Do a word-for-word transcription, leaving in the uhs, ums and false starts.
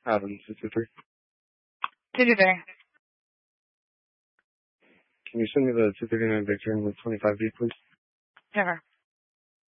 Adam, two two three. two two three. Can you send me the two thirty-nine Victor and the twenty-five B, please? Never.